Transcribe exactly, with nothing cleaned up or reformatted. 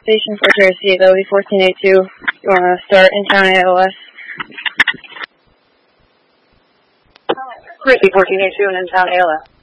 station for Jersey. That'll be fourteen eighty-two. You want to start in town A L S? Jersey fourteen eighty-two and in town A L S.